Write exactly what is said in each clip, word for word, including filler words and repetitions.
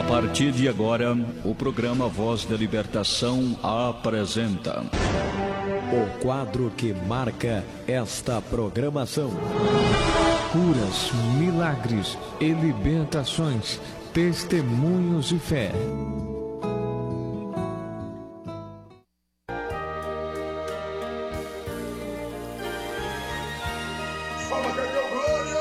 partir de agora, o programa Voz da Libertação apresenta o quadro que marca esta programação. Curas, milagres e libertações, testemunhos de fé. Fala, Cacau Glória!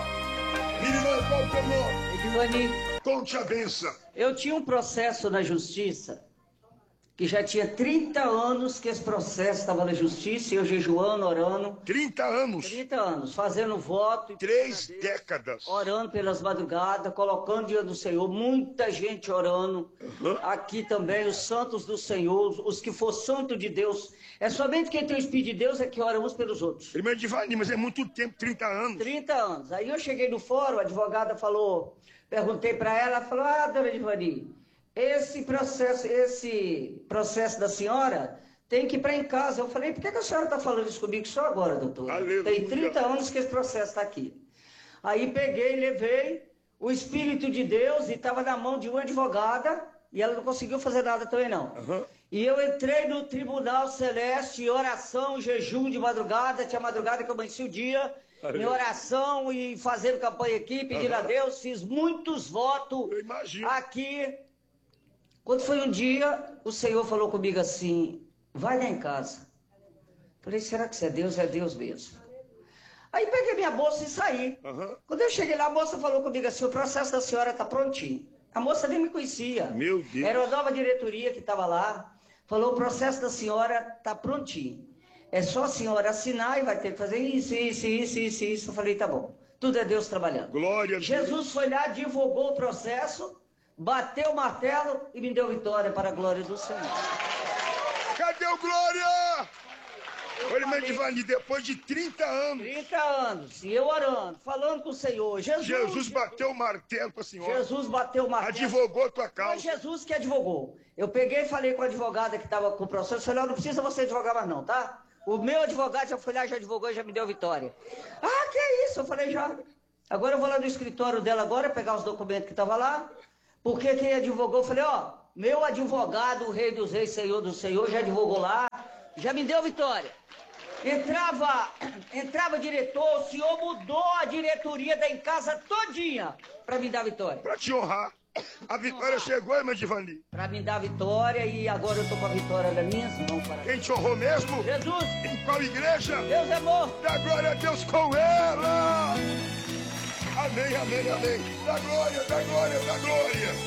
Menina, qual é o teu nome? Edivani. Conte a benção. Eu tinha um processo na justiça, que já tinha trinta anos que esse processo estava na justiça, eu jejuando, orando. trinta anos? trinta anos, fazendo voto. Três décadas. Orando pelas madrugadas, colocando diante do Senhor, muita gente orando. Uhum. Aqui também, os santos do Senhor, os que for santo de Deus. É somente quem tem o Espírito de Deus é que ora uns pelos outros. Irmã Edivani, mas é muito tempo, trinta anos. trinta anos. Aí eu cheguei no fórum, a advogada falou, perguntei para ela, ela falou, ah, dona Edivani, esse processo, esse processo da senhora tem que ir para em casa. Eu falei, por que, que a senhora está falando isso comigo só agora, doutor? Aleluia. Tem trinta anos que esse processo está aqui. Aí peguei, levei o Espírito de Deus e estava na mão de uma advogada e ela não conseguiu fazer nada também não. Uhum. E eu entrei no Tribunal Celeste, oração, jejum de madrugada, tinha madrugada que eu amanheci o dia, Aleluia. Em oração e fazendo campanha aqui, pedindo uhum. a Deus, fiz muitos votos aqui. Quando foi um dia, o Senhor falou comigo assim, vai lá em casa. Falei, será que isso é Deus? É Deus mesmo. Aí peguei minha bolsa e saí. Uhum. Quando eu cheguei lá, a moça falou comigo assim, o processo da senhora está prontinho. A moça nem me conhecia. Meu Deus. Era a nova diretoria que estava lá. Falou, o processo da senhora está prontinho. É só a senhora assinar e vai ter que fazer isso, isso, isso, isso, isso. Eu falei, tá bom. Tudo é Deus trabalhando. Glória a Deus. Jesus foi lá, divulgou o processo, bateu o martelo e me deu vitória para a glória do Senhor. Cadê o Glória? Olha, irmã Edivani, depois de trinta anos. trinta anos. E eu orando, falando com o Senhor. Jesus, Jesus bateu o martelo para a senhora. Jesus bateu o martelo. Advogou a tua causa. Foi Jesus que advogou. Eu peguei e falei com a advogada que estava com o processo. Eu falei, não precisa você advogar mais não, tá? O meu advogado já foi lá, já advogou e já me deu vitória. Ah, que é isso? Eu falei, já. Agora eu vou lá no escritório dela agora, pegar os documentos que estavam lá. Porque quem advogou, eu falei, ó, meu advogado, o Rei dos Reis, Senhor do Senhor, já advogou lá, já me deu vitória. Entrava, entrava diretor, o senhor mudou a diretoria da em casa todinha para me dar vitória. Para te honrar. A vitória chegou, irmã Edivani. Para me dar vitória e agora eu tô com a vitória das minhas mãos. Para quem te honrou mesmo? Jesus. Em qual igreja? Deus é amor. Dá glória a Deus com ela. Amém, amém, amém. Dá glória, dá glória, dá glória.